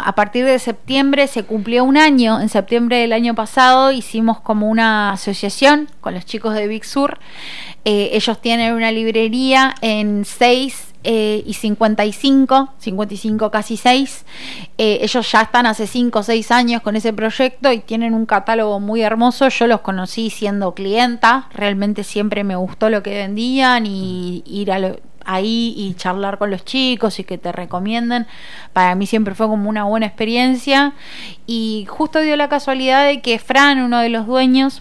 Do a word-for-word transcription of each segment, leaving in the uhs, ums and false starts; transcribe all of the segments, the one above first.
a partir de septiembre se cumplió un año. En septiembre del año pasado hicimos como una asociación con los chicos de Big Sur. Eh, ellos tienen una librería en seis eh, y cincuenta y cinco, cincuenta y cinco casi seis. Eh, ellos ya están hace cinco o seis años con ese proyecto y tienen un catálogo muy hermoso. Yo los conocí siendo clienta, realmente siempre me gustó lo que vendían y ir a lo, ahí y charlar con los chicos y que te recomienden. Para mí siempre fue como una buena experiencia. Y justo dio la casualidad de que Fran, uno de los dueños,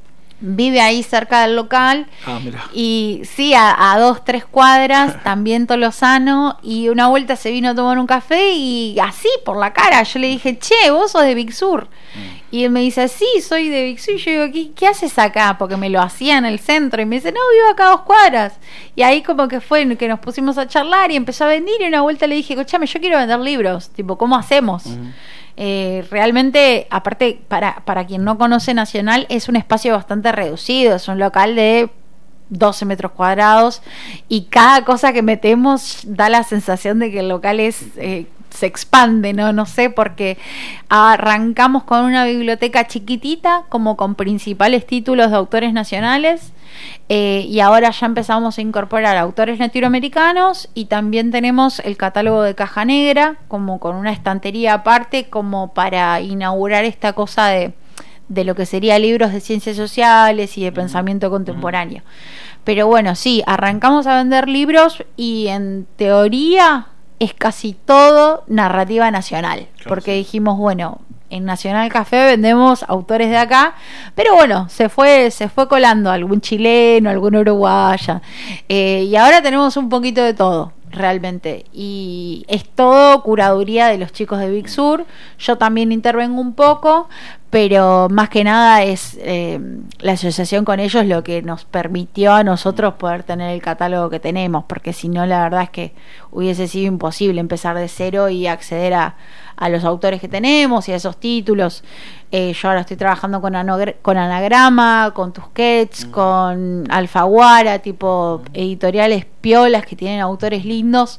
vive ahí cerca del local. Ah, mira. Y sí, a, a dos, tres cuadras, también Tolosano, y una vuelta se vino a tomar un café y así, por la cara, yo le dije, che, vos sos de Big Sur. Mm. Y él me dice, sí, soy de Big Sur. Y yo digo, ¿qué, qué haces acá? Porque me lo hacía en el centro. Y me dice, no, vivo acá a dos cuadras. Y ahí como que fue que nos pusimos a charlar y empezó a vender, y una vuelta le dije, escuchame, yo quiero vender libros, tipo, ¿cómo hacemos? Mm. Eh, realmente, aparte, para, para quien no conoce Nacional, es un espacio bastante reducido, es un local de doce metros cuadrados y cada cosa que metemos da la sensación de que el local es eh, se expande, no no sé, porque arrancamos con una biblioteca chiquitita como con principales títulos de autores nacionales. Eh, y ahora ya empezamos a incorporar autores latinoamericanos y también tenemos el catálogo de Caja Negra como con una estantería aparte como para inaugurar esta cosa de, de lo que sería libros de ciencias sociales y de pensamiento contemporáneo. Pero bueno, sí, arrancamos a vender libros y en teoría es casi todo narrativa nacional, claro, porque sí. Dijimos, bueno, en Nacional Café vendemos autores de acá, pero bueno, se fue se fue colando algún chileno, algún uruguaya, eh, y ahora tenemos un poquito de todo, realmente, y es todo curaduría de los chicos de Big Sur. Yo también intervengo un poco, pero más que nada es eh, la asociación con ellos lo que nos permitió a nosotros poder tener el catálogo que tenemos, porque si no, la verdad es que hubiese sido imposible empezar de cero y acceder a, a los autores que tenemos y a esos títulos. Eh, yo ahora estoy trabajando con, anogr- con Anagrama, con Tusquets, mm. con Alfaguara, tipo mm. editoriales piolas que tienen autores lindos,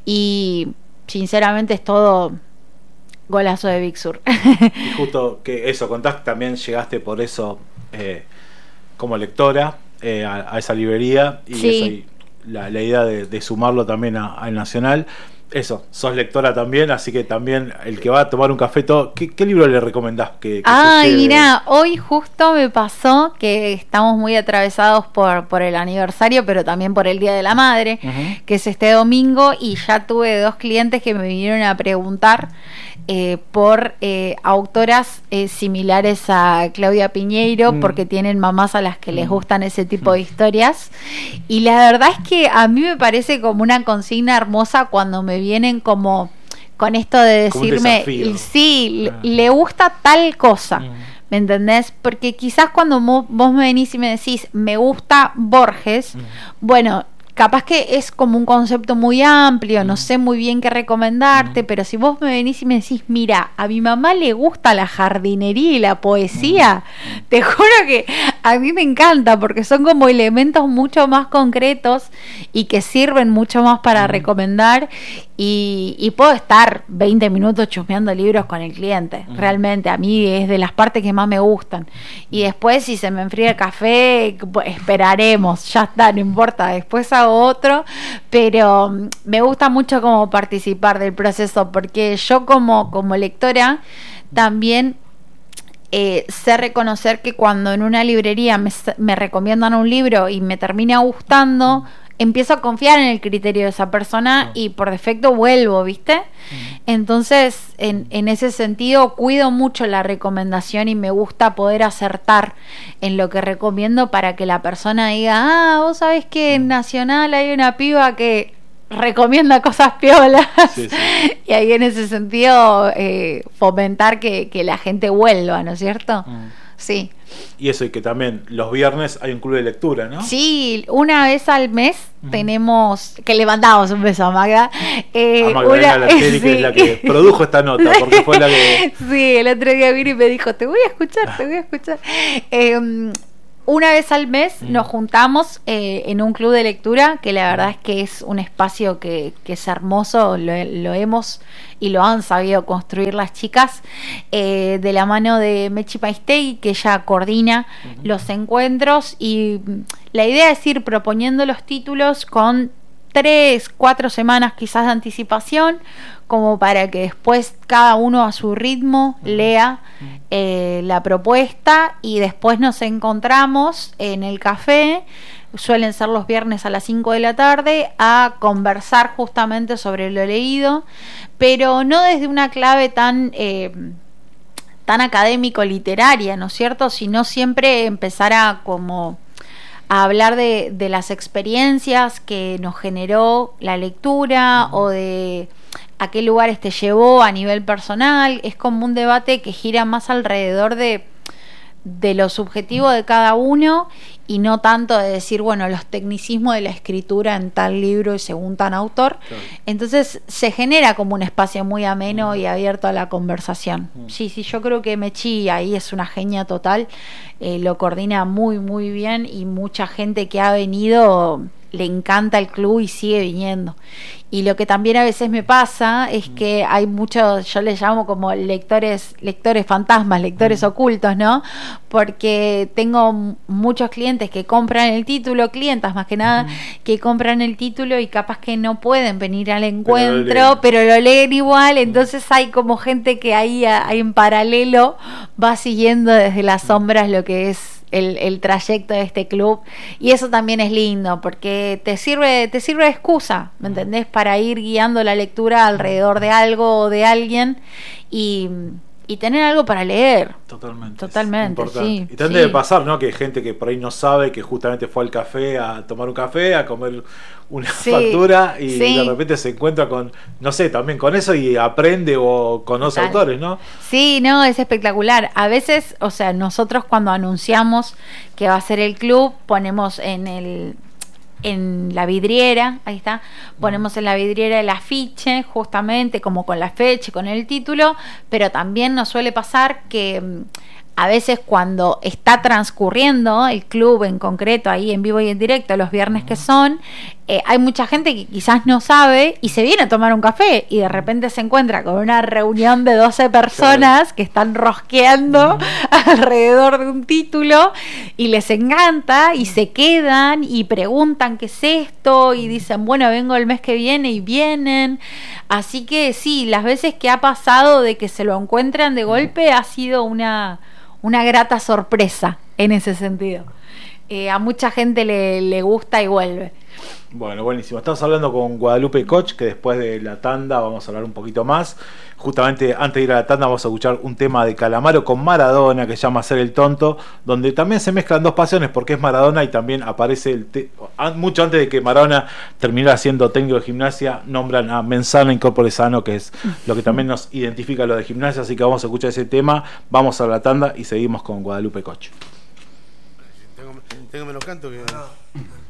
y sinceramente es todo golazo de Big Sur. Y justo que eso contás, también llegaste por eso eh, como lectora eh, a, a esa librería, y sí. eso, y la, la idea de, de sumarlo también al Nacional. Eso, sos lectora también, así que también el que va a tomar un café todo, ¿qué, qué libro le recomendás que, que Ay, mira, hoy justo me pasó que estamos muy atravesados por, por el aniversario, pero también por el Día de la Madre, uh-huh. que es este domingo, y ya tuve dos clientes que me vinieron a preguntar eh, por eh, autoras eh, similares a Claudia Piñeiro, mm. porque tienen mamás a las que mm. les gustan ese tipo mm. de historias, y la verdad es que a mí me parece como una consigna hermosa cuando me vienen como con esto de decirme, sí, ah. le gusta tal cosa, mm. ¿me entendés? Porque quizás cuando vos, vos me venís y me decís, me gusta Borges, mm. bueno, capaz que es como un concepto muy amplio, mm. no sé muy bien qué recomendarte, mm. pero si vos me venís y me decís, mira, a mi mamá le gusta la jardinería y la poesía, mm. te juro que a mí me encanta, porque son como elementos mucho más concretos y que sirven mucho más para mm. recomendar, y, y puedo estar veinte minutos chusmeando libros con el cliente, mm. realmente, a mí es de las partes que más me gustan, y después si se me enfría el café, esperaremos, ya está, no importa, después hago otro, pero me gusta mucho como participar del proceso, porque yo como, como lectora también eh, sé reconocer que cuando en una librería me, me recomiendan un libro y me termina gustando, empiezo a confiar en el criterio de esa persona y por defecto vuelvo, ¿viste? Uh-huh. Entonces, en, en ese sentido, cuido mucho la recomendación y me gusta poder acertar en lo que recomiendo para que la persona diga, ah, vos sabés que en Nacional hay una piba que recomienda cosas piolas. Sí, sí. Y ahí en ese sentido eh, fomentar que, que la gente vuelva, ¿no es cierto? Uh-huh. Sí. Y eso, y que también los viernes hay un club de lectura, ¿no? Sí, una vez al mes uh-huh. tenemos, que le mandamos un beso a Magda. Eh, a Magdalena una, Lateri, sí. que es la que produjo esta nota, porque fue la que... Sí, el otro día vino y me dijo, te voy a escuchar, te voy a escuchar. Eh, una vez al mes Mm. nos juntamos eh, en un club de lectura, que la verdad es que es un espacio que, que es hermoso, lo, lo hemos y lo han sabido construir las chicas, eh, de la mano de Mechi Paistei, que ella coordina Ujú. los encuentros, y mm, la idea es ir proponiendo los títulos con tres, cuatro semanas quizás de anticipación, como para que después cada uno a su ritmo lea eh, la propuesta, y después nos encontramos en el café, suelen ser los viernes a las cinco de la tarde, a conversar justamente sobre lo leído, pero no desde una clave tan... Eh, tan académico literaria, ¿no es cierto? Sino siempre empezar a como a hablar de, de las experiencias que nos generó la lectura, o de a qué lugares te llevó a nivel personal. Es como un debate que gira más alrededor de, de lo subjetivo de cada uno, y no tanto de decir, bueno, los tecnicismos de la escritura en tal libro y según tal autor. Claro. Entonces se genera como un espacio muy ameno y abierto a la conversación. Mm. Sí, sí, yo creo que Mechi ahí es una genia total, eh, lo coordina muy, muy bien, y mucha gente que ha venido le encanta el club y sigue viniendo. Y lo que también a veces me pasa es que hay muchos, yo les llamo como lectores, lectores fantasmas, lectores Mm. ocultos, ¿no? Porque tengo m- muchos clientes que compran el título, clientas más que nada, Mm. que compran el título y capaz que no pueden venir al lo encuentro, leen. pero lo leen igual. Entonces hay como gente que ahí, ahí en paralelo va siguiendo desde las sombras lo que es el, el trayecto de este club, y eso también es lindo porque te sirve, te sirve de excusa, ¿me entendés? Para ir guiando la lectura alrededor de algo o de alguien, y, y tener algo para leer. Totalmente. Totalmente, es importante. sí, Y también sí. debe pasar, ¿no? Que hay gente que por ahí no sabe que justamente fue al café a tomar un café, a comer una Sí, factura, y sí. de repente se encuentra con, no sé, también con eso, y aprende o conoce Total. autores, ¿no? Sí, no, es espectacular. A veces, o sea, nosotros cuando anunciamos que va a ser el club, ponemos en el en la vidriera, ahí está, ponemos en la vidriera el afiche, justamente como con la fecha y con el título, pero también nos suele pasar que mm, a veces cuando está transcurriendo el club en concreto, ahí en vivo y en directo, los viernes que son, eh, hay mucha gente que quizás no sabe y se viene a tomar un café, y de repente se encuentra con una reunión de doce personas que están rosqueando alrededor de un título, y les encanta y se quedan y preguntan qué es esto, y dicen, bueno, vengo el mes que viene, y vienen. Así que sí, las veces que ha pasado de que se lo encuentran de golpe ha sido una, una grata sorpresa en ese sentido. Eh, a mucha gente le, le gusta y vuelve. Bueno, buenísimo. Estamos hablando con Guadalupe Koch, que después de la tanda vamos a hablar un poquito más. Justamente antes de ir a la tanda vamos a escuchar un tema de Calamaro con Maradona que se llama Ser el Tonto, donde también se mezclan dos pasiones, porque es Maradona y también aparece el te- mucho antes de que Maradona terminara siendo técnico de Gimnasia, nombran a Mensana Incorpore Sano, que es lo que también nos identifica lo de Gimnasia. Así que vamos a escuchar ese tema, vamos a la tanda y seguimos con Guadalupe Koch. Tengo, tengo menos canto que...